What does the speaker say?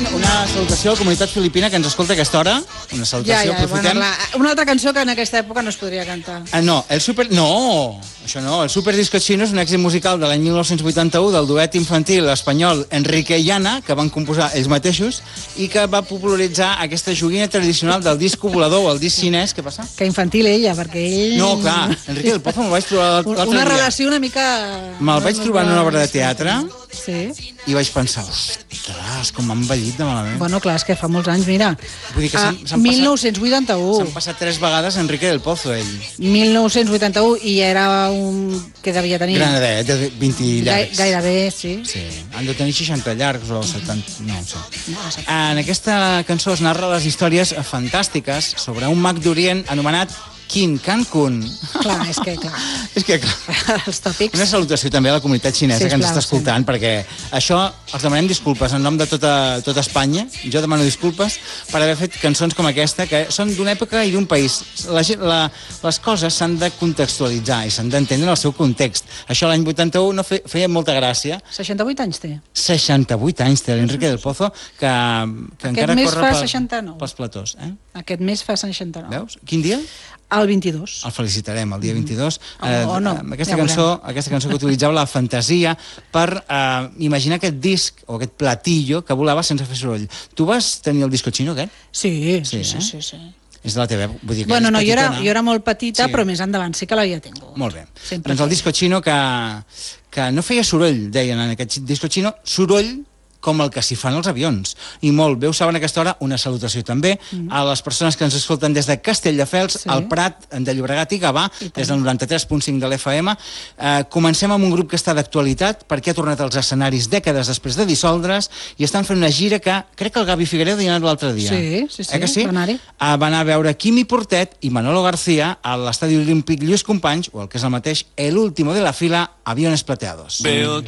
una salutació a la comunitat filipina que ens escolta a aquesta hora. Una salutació, aprofitem. Una altra cançó que en aquesta època no es podria cantar. No, això no. El Super Disco Chino és un èxit musical de l'any 1981 del duet infantil espanyol Enrique i Ana, que van composar ells mateixos, i que va popularitzar aquesta joguina tradicional del disco volador o el disc xinès. Què passa? Que infantil ella, perquè ell... No, clar, Enrique del Pozo me'l vaig trobar l'altre dia. Una relació una mica... Me'l vaig trobar en una obra de teatre i vaig pensar, ostres, com m'ha envellit de malament. Bueno, clar, és que fa molts anys, mira. Vull dir que 1981. S'han passat 3 vegades Enrique del Pozo, ell. 1981, i era un... que devia tenir... Granadet, de 20 llargs. Gairebé, sí. Sí, han de tenir 60 llargs o 70... No ho sé. En aquesta cançó es narra les històries fantàstiques sobre un mag d'Orient anomenat Qin Kan Kun. Clar, és que clar. Els tòpics. Una salutació també a la comunitat xinesa que ens està escoltant, perquè això els demanem disculpes en nom de tota Espanya. Jo demano disculpes per haver fet cançons com aquesta, que són d'una època i d'un país. Les coses s'han de contextualitzar i s'han d'entendre en el seu context. Això l'any 81 no feia molta gràcia. 68 anys té. 68 anys té l'Enrique del Pozo, que encara corre pels platós. Aquest mes fa 69. Veus? Quin dia? El 22. El felicitarem, el dia 22. No, aquesta cançó que utilitzava la fantasia per imaginar aquest disc o aquest platillo que volava sense fer soroll. Tu vas tenir el disco xino, aquest? Sí. És de la teva, vull dir que bueno, no, jo era molt petita, però més endavant sí que l'havia tingut. Molt bé. Doncs el disco xino que no feia soroll, deien en aquest disco xino, soroll com el que s'hi fan els avions. I molt bé, ho saben a aquesta hora, una salutació també a les persones que ens escolten des de Castelldefels, al Prat, de Llobregat i Gavà, des del 93.5 de l'FM. Comencem amb un grup que està d'actualitat, perquè ha tornat als escenaris dècades després de dissoldre's, i estan fent una gira que crec que el Gavi Figueredo hi ha anat l'altre dia. Sí, que sí? Va anar-hi. Va anar a veure Quimi Portet i Manolo García a l'estadi olímpic Lluís Companys, o el que és el mateix, El último de la fila, Aviones Plateados. Veo